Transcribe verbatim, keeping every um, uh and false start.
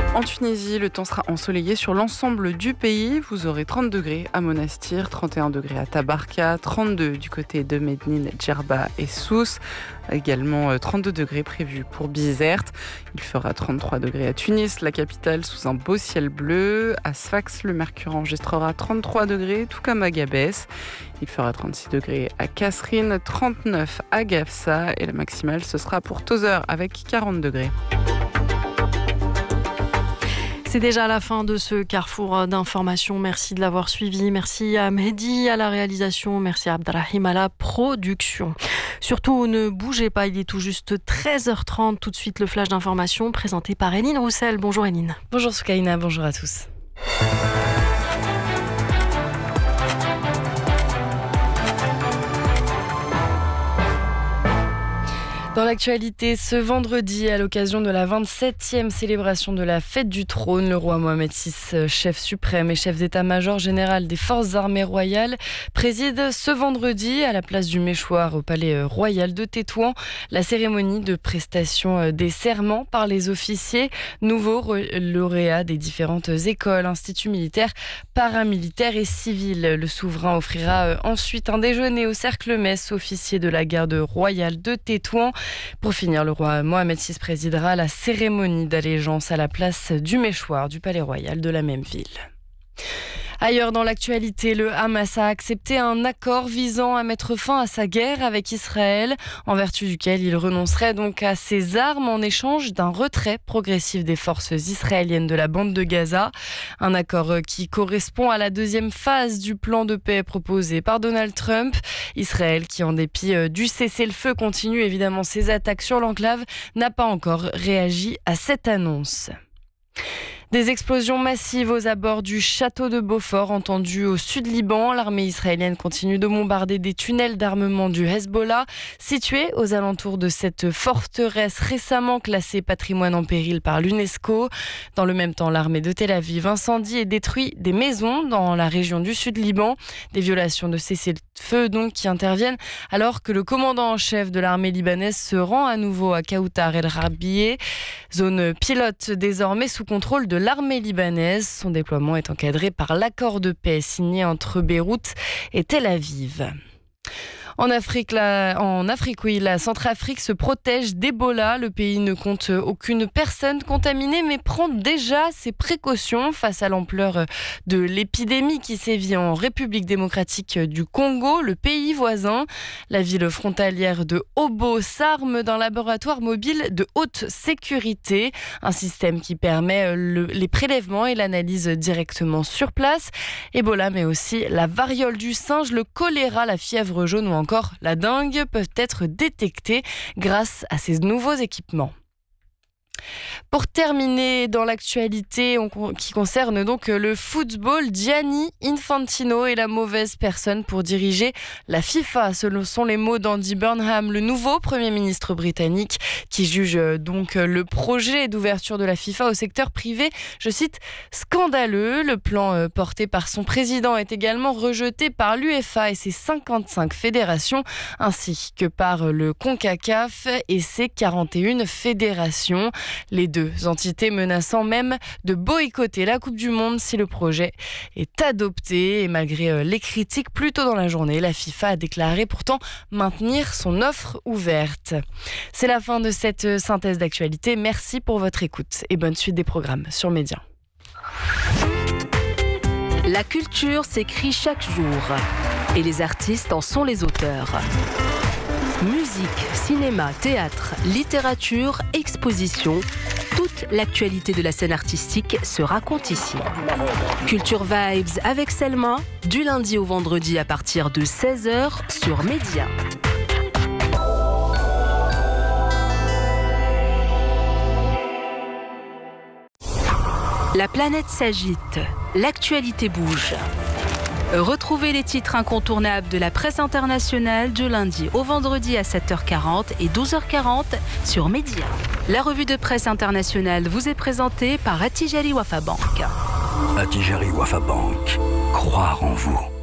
En Tunisie, le temps sera ensoleillé sur l'ensemble du pays. Vous aurez trente degrés à Monastir, trente et un degrés à Tabarka, trente-deux du côté de Médine, Djerba et Sousse. Également trente-deux degrés prévus pour Bizerte. Il fera trente-trois degrés à Tunis, la capitale, sous un beau ciel bleu. À Sfax, le mercure enregistrera trente-trois degrés, tout comme à Gabès. Il fera trente-six degrés à Kasserine, trente-neuf à Gafsa. Et la maximale, ce sera pour Tozeur avec quarante degrés. C'est déjà la fin de ce carrefour d'informations. Merci de l'avoir suivi. Merci à Mehdi à la réalisation. Merci à Abdelrahim à la production. Surtout, ne bougez pas. Il est tout juste treize heures trente. Tout de suite, le flash d'information présenté par Eline Roussel. Bonjour Eline. Bonjour Soukaina, bonjour à tous. Dans l'actualité, ce vendredi, à l'occasion de la vingt-septième célébration de la fête du trône, le roi Mohamed six, chef suprême et chef d'état-major général des forces armées royales, préside ce vendredi à la place du Méchoir au palais royal de Tétouan la cérémonie de prestation des serments par les officiers, nouveaux lauréats des différentes écoles, instituts militaires, paramilitaires et civils. Le souverain offrira ensuite un déjeuner au cercle messe officier de la garde royale de Tétouan. Pour finir, le roi Mohamed six présidera la cérémonie d'allégeance à la place du Méchoir du Palais Royal de la même ville. Ailleurs dans l'actualité, le Hamas a accepté un accord visant à mettre fin à sa guerre avec Israël, en vertu duquel il renoncerait donc à ses armes en échange d'un retrait progressif des forces israéliennes de la bande de Gaza. Un accord qui correspond à la deuxième phase du plan de paix proposé par Donald Trump. Israël, qui en dépit du cessez-le-feu continue évidemment ses attaques sur l'enclave, n'a pas encore réagi à cette annonce. Des explosions massives aux abords du château de Beaufort entendues au sud Liban. L'armée israélienne continue de bombarder des tunnels d'armement du Hezbollah situés aux alentours de cette forteresse récemment classée patrimoine en péril par l'UNESCO. Dans le même temps, l'armée de Tel Aviv incendie et détruit des maisons dans la région du sud Liban. Des violations de cessez-le-feu donc qui interviennent alors que le commandant en chef de l'armée libanaise se rend à nouveau à Kawtar el-Rabieh, zone pilote désormais sous contrôle de l'armée libanaise. Son déploiement est encadré par l'accord de paix signé entre Beyrouth et Tel Aviv. En Afrique, la, en Afrique, oui, la Centrafrique se protège d'Ebola. Le pays ne compte aucune personne contaminée, mais prend déjà ses précautions face à l'ampleur de l'épidémie qui sévit en République démocratique du Congo, le pays voisin. La ville frontalière de Obo s'arme d'un laboratoire mobile de haute sécurité, un système qui permet le, les prélèvements et l'analyse directement sur place. Ebola, mais aussi la variole du singe, le choléra, la fièvre jaune ou encore Encore la dengue peuvent être détectés grâce à ces nouveaux équipements. Pour terminer dans l'actualité on, qui concerne donc le football, Gianni Infantino est la mauvaise personne pour diriger la FIFA. Ce sont les mots d'Andy Burnham, le nouveau Premier ministre britannique, qui juge donc le projet d'ouverture de la FIFA au secteur privé, je cite, scandaleux. Le plan porté par son président est également rejeté par l'UEFA et ses cinquante-cinq fédérations, ainsi que par le CONCACAF et ses quarante et une fédérations. Les deux entités menaçant même de boycotter la Coupe du Monde si le projet est adopté. Et malgré les critiques plus tôt dans la journée, la FIFA a déclaré pourtant maintenir son offre ouverte. C'est la fin de cette synthèse d'actualité. Merci pour votre écoute et bonne suite des programmes sur Média. La culture s'écrit chaque jour et les artistes en sont les auteurs. Musique, cinéma, théâtre, littérature, exposition, toute l'actualité de la scène artistique se raconte ici. Culture Vibes avec Selma, du lundi au vendredi à partir de seize heures sur Média. La planète s'agite, l'actualité bouge. Retrouvez les titres incontournables de la presse internationale du lundi au vendredi à sept heures quarante et douze heures quarante sur Média. La revue de presse internationale vous est présentée par Attijari Wafa Bank. Attijari Wafa Bank, croire en vous.